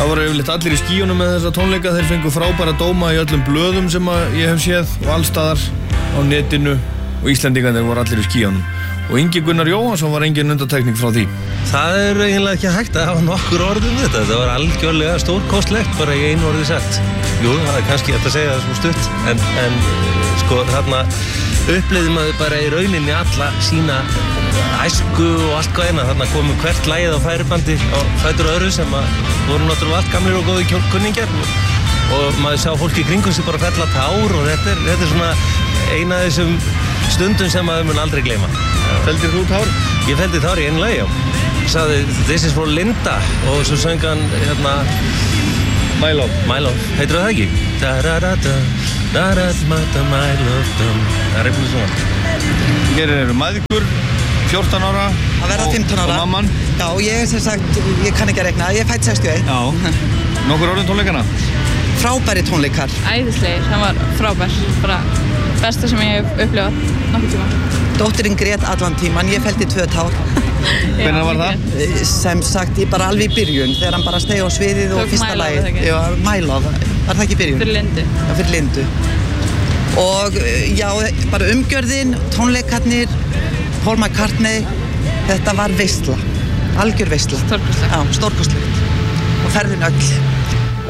Það voru yfirleitt allir í skíunum með þessa tónleika. Þeir fengu frábæra dóma í öllum blöðum sem ég hef séð og allstaðar á netinu og Íslendingarnir voru allir í skíunum. Og Ingi Gunnar Jóhannsson var engin undantekning frá því. Það eiginlega ekki hægt að hafa nokkur orðum við þetta. Það var algjörlega stórkostlegt bara í einu orði sett. Jú, það kannski hægt að segja það svo stutt, en sko þarna upplifði maður bara í rauninni alla sína æsku og allt hvað eina. Þarna komum hvert lagið á færibandi á fætur öðru sem voru náttúrulega allt gamlir og góði kunningjar og maður sá fólki í kringum sem bara fella tár og þetta er svona eina af þessum stundum sem maður mun aldrei gleyma. Felldir þú tár? Ég felldi tár í einu lagi, já. Sagði This is for Linda og svo söng hann My Love. My Love, heitir það ekki? Da-da-da-da, da-da-da-da, my love, það er eitthvað svona. Hér eru mæðgur, 14 ára að verða 15 ára og mamman. Já, ég sem sagt, ég kann ekki að rekna, ég fætt 61. Já, nokkur orðin tónleikana? Frábæri tónleikar. Æðislegir, hann var frábær, bara besta sem ég hef upplifað nokkuð tíma. Dóttirinn grét allan tíman, ég felldi 2 tár. Hvenær var það? Sem sagt, ég bara alveg í byrjun, þegar hann bara steig á sviðið og fyrsta lagið. Já, My Love, var það ekki í byrjun? Fyrir Lindu. Já, fyrir Lindu. Og já, bara umgjörðin, tónleikarnir, Paul McCartney, þetta var veisla, algjör veisla. Stórkostlegt. Já, stórkostlegt. Og ferðin öll.